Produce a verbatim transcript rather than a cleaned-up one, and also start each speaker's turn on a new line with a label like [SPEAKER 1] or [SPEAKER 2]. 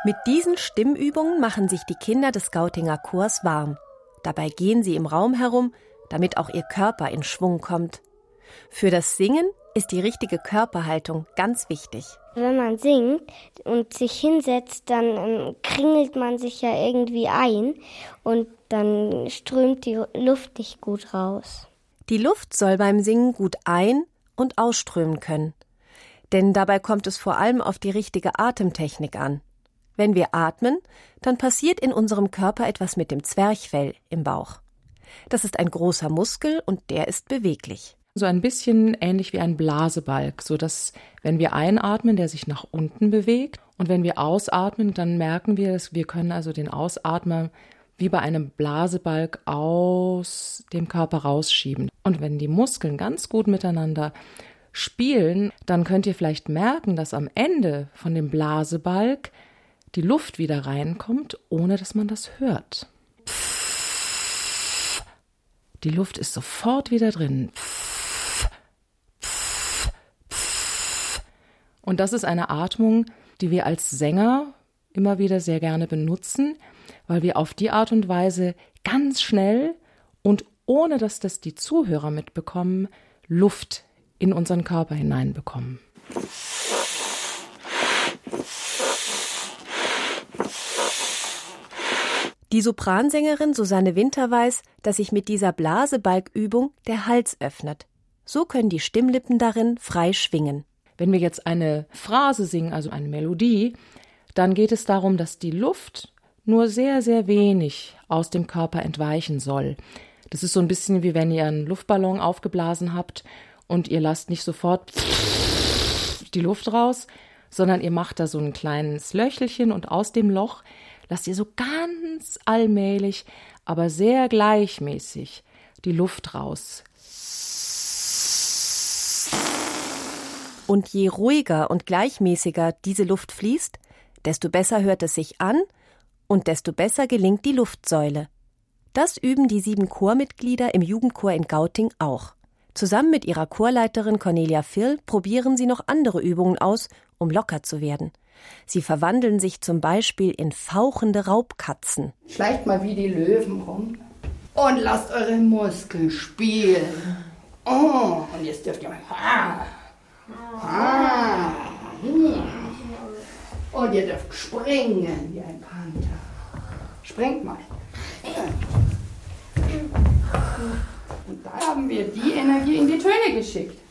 [SPEAKER 1] Mit diesen Stimmübungen machen sich die Kinder des Gautinger Chors warm. Dabei gehen sie im Raum herum, damit auch ihr Körper in Schwung kommt. Für das Singen ist die richtige Körperhaltung ganz wichtig.
[SPEAKER 2] Wenn man singt und sich hinsetzt, dann ähm, kringelt man sich ja irgendwie ein und dann strömt die Luft nicht gut raus.
[SPEAKER 1] Die Luft soll beim Singen gut ein- und ausströmen können. Denn dabei kommt es vor allem auf die richtige Atemtechnik an. Wenn wir atmen, dann passiert in unserem Körper etwas mit dem Zwerchfell im Bauch. Das ist ein großer Muskel und der ist beweglich.
[SPEAKER 3] So ein bisschen ähnlich wie ein Blasebalg, sodass, wenn wir einatmen, der sich nach unten bewegt. Und wenn wir ausatmen, dann merken wir, dass wir können also den Ausatmer wie bei einem Blasebalg aus dem Körper rausschieben. Und wenn die Muskeln ganz gut miteinander spielen, dann könnt ihr vielleicht merken, dass am Ende von dem Blasebalg die Luft wieder reinkommt, ohne dass man das hört. Die Luft ist sofort wieder drin. Und das ist eine Atmung, die wir als Sänger immer wieder sehr gerne benutzen, weil wir auf die Art und Weise ganz schnell und ohne dass das die Zuhörer mitbekommen, Luft in unseren Körper hineinbekommen.
[SPEAKER 1] Die Sopransängerin Susanne Winter weiß, dass sich mit dieser Blasebalgübung der Hals öffnet. So können die Stimmlippen darin frei schwingen.
[SPEAKER 3] Wenn wir jetzt eine Phrase singen, also eine Melodie, dann geht es darum, dass die Luft nur sehr, sehr wenig aus dem Körper entweichen soll. Das ist so ein bisschen wie wenn ihr einen Luftballon aufgeblasen habt und ihr lasst nicht sofort die Luft raus, sondern ihr macht da so ein kleines Löchelchen und aus dem Loch lasst ihr so ganz allmählich, aber sehr gleichmäßig die Luft raus.
[SPEAKER 1] Und je ruhiger und gleichmäßiger diese Luft fließt, desto besser hört es sich an und desto besser gelingt die Luftsäule. Das üben die sieben Chormitglieder im Jugendchor in Gauting auch. Zusammen mit ihrer Chorleiterin Cornelia Vill probieren sie noch andere Übungen aus, um locker zu werden. Sie verwandeln sich zum Beispiel in fauchende Raubkatzen.
[SPEAKER 4] Schleicht mal wie die Löwen rum und lasst eure Muskeln spielen. Oh, und jetzt dürft ihr mal... Ah, ah, und ihr dürft springen wie ein Panther. Springt mal. Und da haben wir die Energie in die Töne geschickt.